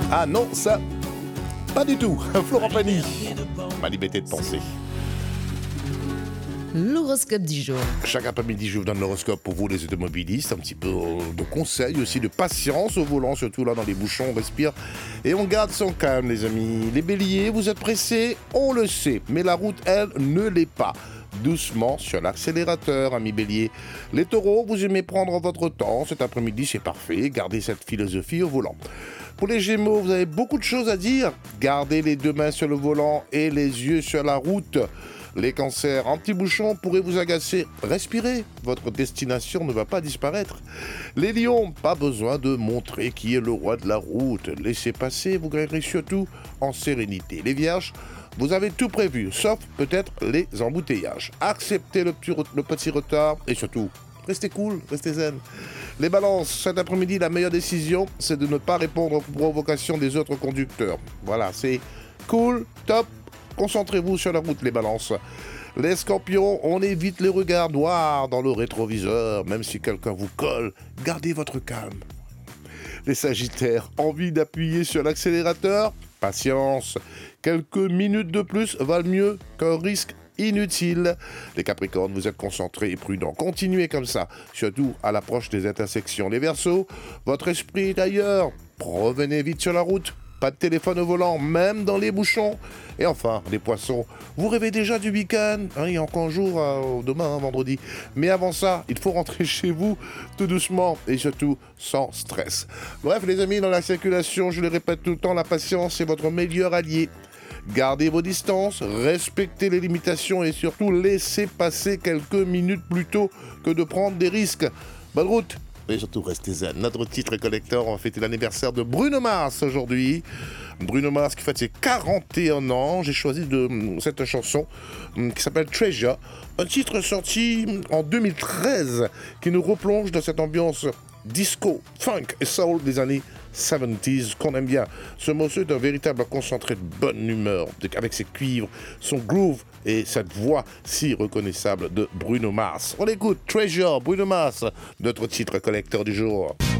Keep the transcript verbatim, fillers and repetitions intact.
Ah non, ça, pas du tout. Florent Pagny, ma liberté de penser. L'horoscope du jour. Chaque après-midi, je vous donne l'horoscope pour vous, les automobilistes. Un petit peu de conseils, aussi de patience au volant, surtout là dans les bouchons. On respire et on garde son calme, les amis. Les béliers, vous êtes pressés, on le sait. Mais la route, elle, ne l'est pas. Doucement sur l'accélérateur, amis bélier. Les taureaux, vous aimez prendre votre temps. Cet après-midi, c'est parfait. Gardez cette philosophie au volant. Pour les gémeaux, vous avez beaucoup de choses à dire. Gardez les deux mains sur le volant et les yeux sur la route. Les cancers, un petit bouchon pourrait vous agacer. Respirez, votre destination ne va pas disparaître. Les lions, pas besoin de montrer qui est le roi de la route. Laissez passer, vous gagnerez surtout en sérénité. Les vierges, vous avez tout prévu, sauf peut-être les embouteillages. Acceptez le petit, le petit retard et surtout, restez cool, restez zen. Les balances, cet après-midi, la meilleure décision, c'est de ne pas répondre aux provocations des autres conducteurs. Voilà, c'est cool, top. Concentrez-vous sur la route, les balances. Les scorpions, on évite les regards noirs dans le rétroviseur. Même si quelqu'un vous colle, gardez votre calme. Les sagittaires, envie d'appuyer sur l'accélérateur? Patience. Quelques minutes de plus valent mieux qu'un risque inutile. Les capricornes, vous êtes concentrés et prudents. Continuez comme ça, surtout à l'approche des intersections. Les verseaux, votre esprit est ailleurs. Revenez vite sur la route. Pas de téléphone au volant, même dans les bouchons. Et enfin, les poissons, vous rêvez déjà du week-end, hein, il y a encore un jour, euh, demain, hein, vendredi. Mais avant ça, il faut rentrer chez vous tout doucement et surtout sans stress. Bref, les amis, dans la circulation, je le répète tout le temps, la patience est votre meilleur allié. Gardez vos distances, respectez les limitations et surtout laissez passer quelques minutes plutôt que de prendre des risques. Bonne route! Et surtout, restez zen. Notre titre collector, on va fêter l'anniversaire de Bruno Mars aujourd'hui. Bruno Mars qui fête ses quarante et un ans. J'ai choisi de, cette chanson qui s'appelle Treasure. Un titre sorti en deux mille treize qui nous replonge dans cette ambiance disco, funk et soul des années soixante-dix qu'on aime bien. Ce morceau est un véritable concentré de bonne humeur avec ses cuivres, son groove et cette voix si reconnaissable de Bruno Mars. On écoute Treasure, Bruno Mars, notre titre collector du jour.